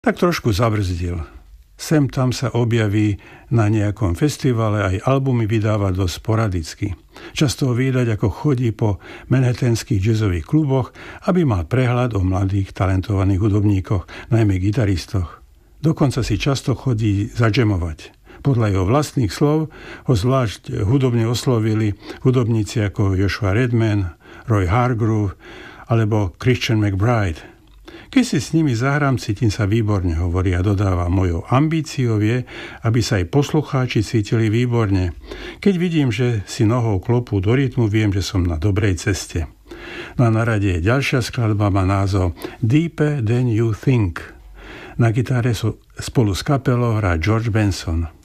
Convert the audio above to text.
tak trošku zabrzdil. Sem tam sa objaví na nejakom festivale, aj albumy vydáva dosť sporadicky. Často ho vídať, ako chodí po manhattanských jazzových kluboch, aby mal prehľad o mladých, talentovaných hudobníkoch, najmä gitaristoch. Dokonca si často chodí zadžemovať. Podľa jeho vlastných slov ho zvlášť hudobne oslovili hudobníci ako Joshua Redman, Roy Hargrove alebo Christian McBride. Keď si s nimi zahrám, cítim sa výborne, hovorí a dodáva. Mojou ambíciou je, aby sa aj poslucháči cítili výborne. Keď vidím, že si nohou klopú do rytmu, viem, že som na dobrej ceste. No a na rade je ďalšia skladba, má názov Deeper Than You Think. Na gitare spolu s kapelou hrá George Benson.